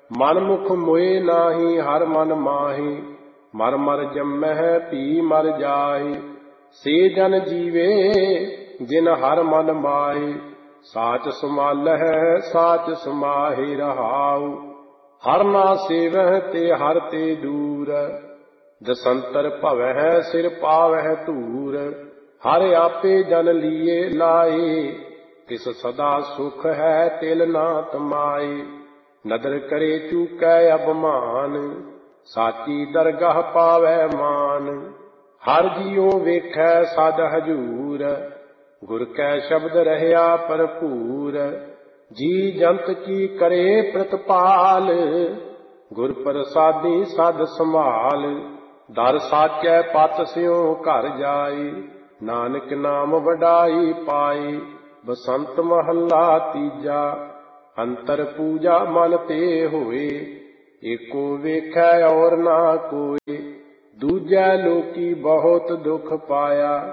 ਮਨ ਮੁਖ ਮੋਏ ਨਾਹੀ ਹਰ ਮਨ ਮਾਹੀ, ਮਰ ਮਰ ਜੰਮਹਿ ਭੀ ਮਰ ਜਾਹੀ। ਸੇ ਜਨ ਜੀਵੇ ਜਿਨ ਹਰ ਮਨ ਮਾਹੀ, ਸਾਚ ਸਮਾਲਹਿ ਸਾਚ ਸਮਾਹੀ ਰਹਾਉ। ਹਰ ਨਾ ਸੇਵਹਿ ਤੇ ਹਰ ਤੇ ਦੂਰ, ਦਸੰਤਰ ਭਵਹਿ ਸਿਰ ਪਾਵਹਿ ਧੂਰ। ਹਰ ਆਪੇ ਜਨ ਲੀਏ ਲਾਏ, ਤਿਸ ਸਦਾ ਸੁਖ ਹੈ ਤਿਲ ਨਾ ਤਮਾਏ। ਨਦਰ ਕਰੇ ਚੂਕੈ ਅਭਮਾਨ, ਸਾਚੀ ਦਰਗਾਹ ਪਾਵੈ ਮਾਨ। ਹਰ ਜੀਉ ਵੇਖੈ ਸਦ ਹਜੂਰ, ਗੁਰ ਕੈ ਸ਼ਬਦ ਰਹਿਆ ਭਰਪੂਰ। ਜੀ ਜੰਤ ਕੀ ਕਰੇ ਪ੍ਰਤਪਾਲ, ਗੁਰ ਪ੍ਰਸਾਦੀ ਸਦ ਸੰਭਾਲ। ਦਰ ਸਾਚੈ ਪਤ ਸਿਉ ਘਰ ਜਾਈ, ਨਾਨਕ ਨਾਮ ਵਡਾਈ ਪਾਈ। ਬਸੰਤ ਮਹੱਲਾ ਤੀਜਾ। ਅੰਤਰ ਪੂਜਾ ਮਨ ਤੇ ਹੋਏ, ਏਕੋ ਵੇਖੈ ਔਰ ਨਾ ਕੋਇ। ਦੂਜੈ ਲੋਕੀ ਬਹੁਤ ਦੁਖ ਪਾਇਆ,